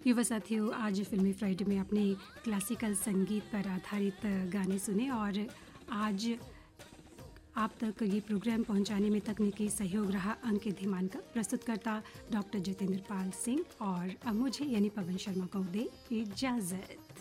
युवा साथियों, आज फिल्मी फ्राइडे में अपने क्लासिकल संगीत पर आधारित गाने सुने और आज आप तक ये प्रोग्राम पहुंचाने में तकनीकी सहयोग रहा अंकित धीमान का। प्रस्तुतकर्ता डॉक्टर जितेंद्र पाल सिंह और अब मुझे यानी पवन शर्मा को दे इजाजत।